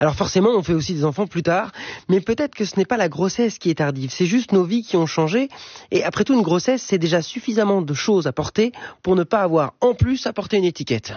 Alors forcément, on fait aussi des enfants plus tard, mais peut-être que ce n'est pas la grossesse qui est tardive, c'est juste nos vies qui ont changé. Et après tout, une grossesse, c'est déjà suffisamment de choses à porter pour ne pas avoir en plus à porter une étiquette.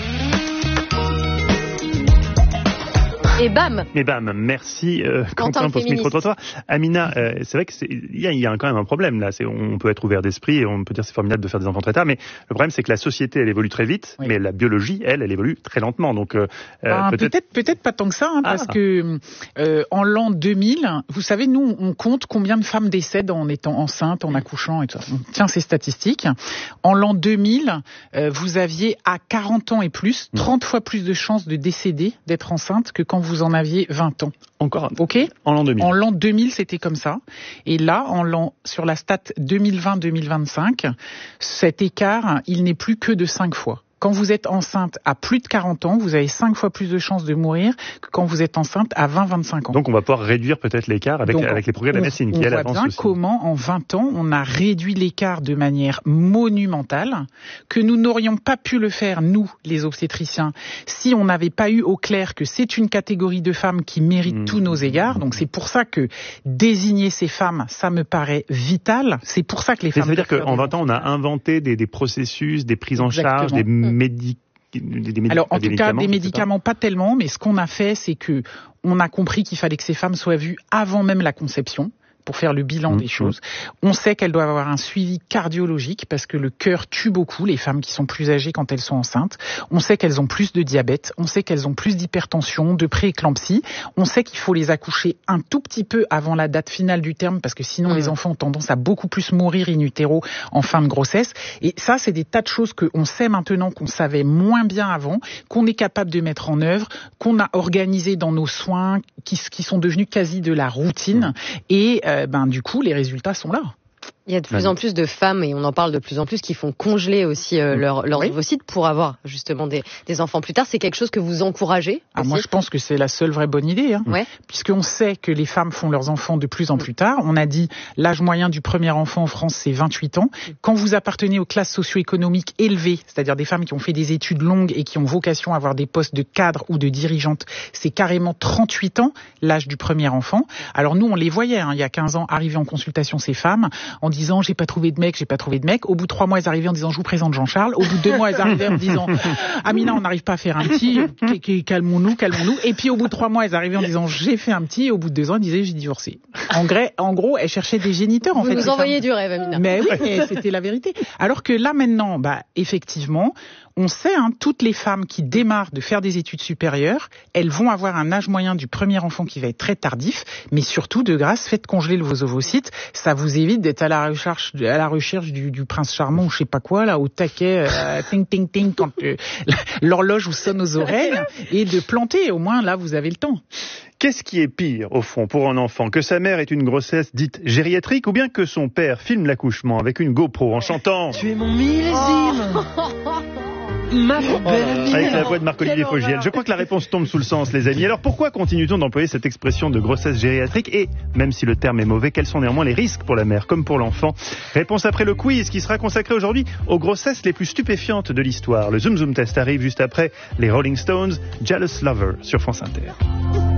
Et bam, merci Quentin pour ce micro-trottoir. Amina, c'est vrai qu'il y a quand même un problème là. On peut être ouvert d'esprit et on peut dire c'est formidable de faire des enfants très tard, mais le problème c'est que la société elle évolue très vite, oui. Mais la biologie elle évolue très lentement. Donc peut-être pas tant que ça, parce que en l'an 2000, vous savez, nous on compte combien de femmes décèdent en étant enceintes, en accouchant et tout ça. On tient ces statistiques. En l'an 2000, vous aviez à 40 ans et plus 30 fois plus de chances de décéder, d'être enceinte que quand vous en aviez 20 ans. Encore. Ok. En l'an 2000. En l'an 2000, c'était comme ça. Et là, sur la stat 2020-2025, cet écart, il n'est plus que de 5 fois. Quand vous êtes enceinte à plus de 40 ans, vous avez 5 fois plus de chances de mourir que quand vous êtes enceinte à 20-25 ans. Donc on va pouvoir réduire peut-être l'écart avec les progrès de la médecine qui elle avance aussi. On voit bien comment en 20 ans, on a réduit l'écart de manière monumentale, que nous n'aurions pas pu le faire, nous, les obstétriciens, si on n'avait pas eu au clair que c'est une catégorie de femmes qui mérite tous nos égards. Donc c'est pour ça que désigner ces femmes, ça me paraît vital. C'est pour ça que les femmes... Ça veut dire qu'en 20 ans, on a inventé des processus, des prises en charge, des Alors, en tout cas, des médicaments, pas tellement, mais ce qu'on a fait, c'est que on a compris qu'il fallait que ces femmes soient vues avant même la conception, pour faire le bilan des choses. On sait qu'elles doivent avoir un suivi cardiologique parce que le cœur tue beaucoup les femmes qui sont plus âgées quand elles sont enceintes. On sait qu'elles ont plus de diabète, on sait qu'elles ont plus d'hypertension, de prééclampsie. On sait qu'il faut les accoucher un tout petit peu avant la date finale du terme parce que sinon les enfants ont tendance à beaucoup plus mourir in utero en fin de grossesse. Et ça, c'est des tas de choses qu'on sait maintenant, qu'on savait moins bien avant, qu'on est capable de mettre en œuvre, qu'on a organisé dans nos soins, qui sont devenus quasi de la routine. Et du coup, les résultats sont là. Il y a de plus en plus de femmes, et on en parle de plus en plus, qui font congeler aussi leurs ovocytes pour avoir justement des enfants plus tard. C'est quelque chose que vous encouragez aussi? Moi, je pense que c'est la seule vraie bonne idée. Puisqu'on sait que les femmes font leurs enfants de plus en plus tard. On a dit l'âge moyen du premier enfant en France, c'est 28 ans. Quand vous appartenez aux classes socio-économiques élevées, c'est-à-dire des femmes qui ont fait des études longues et qui ont vocation à avoir des postes de cadre ou de dirigeante, c'est carrément 38 ans, l'âge du premier enfant. Alors nous, on les voyait, il y a 15 ans, arriver en consultation ces femmes, en disant j'ai pas trouvé de mec. Au bout de 3 mois, elles arrivaient en disant je vous présente Jean-Charles. Au bout de 2 mois, elles arrivaient en disant Amina, on n'arrive pas à faire un petit. Calmons-nous. Et puis au bout de 3 mois, elles arrivaient en disant j'ai fait un petit. Et au bout de 2 ans, elles disaient j'ai divorcé. En gros, elles cherchaient des géniteurs. Vous nous envoyez du rêve, Amina. Mais oui, mais c'était la vérité. Alors que là maintenant, effectivement, on sait, toutes les femmes qui démarrent de faire des études supérieures, elles vont avoir un âge moyen du premier enfant qui va être très tardif, mais surtout, de grâce, faites congeler vos ovocytes. Ça vous évite d'être à la recherche du prince charmant ou je sais pas quoi, là, au taquet, ting, ting, ting, quand l'horloge vous sonne aux oreilles, et de planter. Au moins, là, vous avez le temps. Qu'est-ce qui est pire, au fond, pour un enfant? Que sa mère ait une grossesse dite gériatrique ou bien que son père filme l'accouchement avec une GoPro en chantant « Tu es mon millésime !» Ma belle avec la voix de Marc-Olivier Fogiel. Je crois que la réponse tombe sous le sens, les amis. Alors pourquoi continue-t-on d'employer cette expression de grossesse gériatrique? Et, même si le terme est mauvais, quels sont néanmoins les risques pour la mère comme pour l'enfant? Réponse après le quiz qui sera consacré aujourd'hui aux grossesses les plus stupéfiantes de l'histoire. Le Zoom Zoom Test arrive juste après les Rolling Stones, Jealous Lover sur France Inter.